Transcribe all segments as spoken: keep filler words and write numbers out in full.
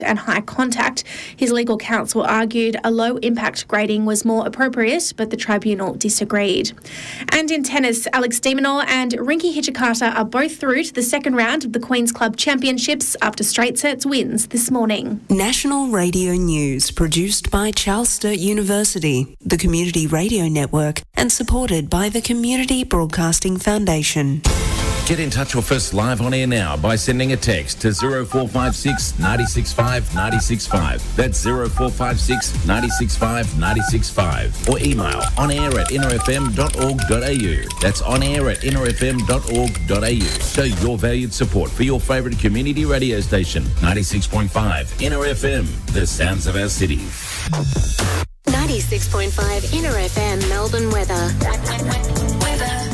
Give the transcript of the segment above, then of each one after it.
and high contact. His legal counsel argued a low-impact grading was more appropriate, but the tribunal disagreed. And in tennis, Alex de Minaur and Rinky Hijikata are both through to the second round of the Queen's Club Championships after straight sets wins this morning. National Radio News, produced by Charles Sturt University, the Community Radio Network, and supported by the Community Broadcasting Foundation. Get in touch with us live on air now by sending a text to zero four five six, nine six five, nine six five. That's zero four five six, nine six five, nine six five. Or email onair at n r f m dot org dot a u. That's onair at n r f m dot org dot a u. Show your valued support for your favourite community radio station, ninety-six point five N R F M, the sounds of our city. ninety-six point five N R F M Melbourne weather. Weather.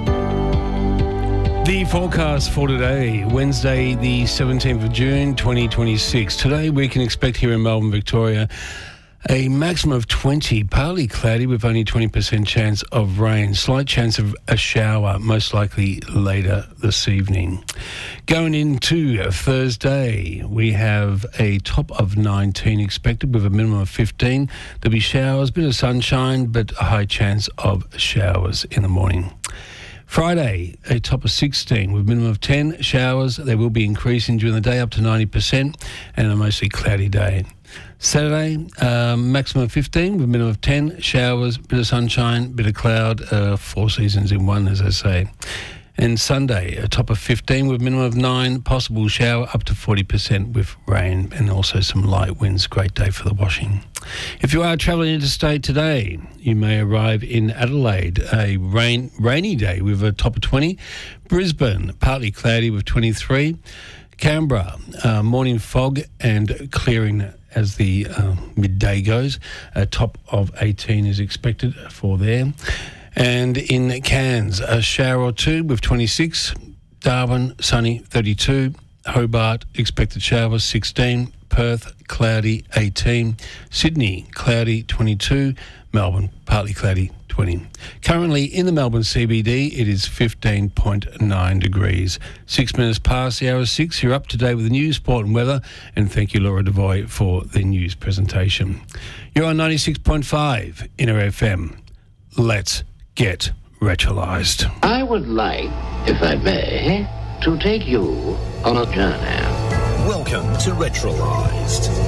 The forecast for today, Wednesday the seventeenth of June twenty twenty-six. Today we can expect here in Melbourne, Victoria, a maximum of twenty, partly cloudy with only twenty percent chance of rain. Slight chance of a shower, most likely later this evening. Going into Thursday, we have a top of nineteen expected with a minimum of fifteen. There'll be showers, bit of sunshine, but a high chance of showers in the morning. Friday, a top of sixteen with minimum of ten showers. They will be increasing during the day up to ninety percent and a mostly cloudy day. Saturday, um, maximum of fifteen with minimum of ten showers, bit of sunshine, bit of cloud, uh, four seasons in one, as I say. And Sunday, a top of fifteen with minimum of nine, possible shower up to forty percent with rain and also some light winds. Great day for the washing. If you are travelling interstate today, you may arrive in Adelaide, a rain, rainy day with a top of twenty. Brisbane, partly cloudy with twenty-three. Canberra, uh, morning fog and clearing as the uh, midday goes. A top of eighteen is expected for there. And in Cairns, a shower or two with twenty-six. Darwin, sunny, thirty-two. Hobart, expected showers, sixteen. Perth, cloudy, eighteen. Sydney, cloudy, twenty-two. Melbourne, partly cloudy, twenty. Currently in the Melbourne C B D, it is fifteen point nine degrees. Six minutes past the hour six. You're up to date with the news, sport and weather. And thank you, Laura Devoy, for the news presentation. You're on ninety-six point five N R F M. Let's get retrolised. I would like, if I may, to take you on a journey. Welcome to Retrolised.